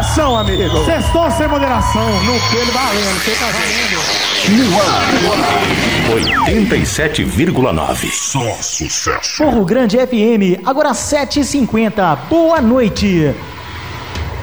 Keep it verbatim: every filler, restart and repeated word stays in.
moderação, amigo. Sextou sem moderação. No pelo valendo, você tá valendo. No ar, oitenta e sete vírgula nove. Só sucesso. Morro Grande F M, agora sete e cinquenta. Boa noite.